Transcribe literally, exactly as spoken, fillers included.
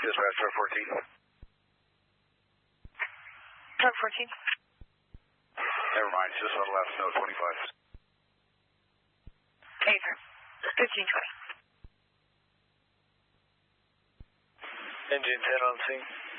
Dispatch, truck fourteen. Truck fourteen. Never mind, just on the left, no twenty-five. Paper. fifteen twenty. Engine ten on scene.